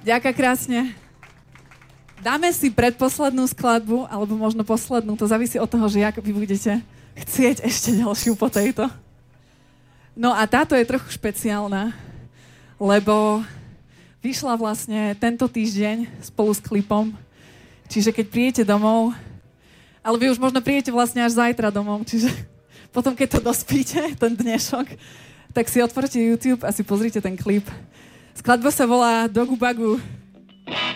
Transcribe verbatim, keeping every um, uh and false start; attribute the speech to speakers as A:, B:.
A: Ďakujem krásne. Dáme si predposlednú skladbu, alebo možno poslednú, to závisí od toho, že ako vy budete chcieť ešte ďalšiu po tejto. No a táto je trochu špeciálna, lebo vyšla vlastne tento týždeň spolu s klipom. Čiže keď príjete domov, ale vy už možno príjete vlastne až zajtra domov, čiže potom keď to dospíte, ten dnešok, tak si otvorte YouTube a si pozrite ten klip. Skladba sa volá Dogu Bagu.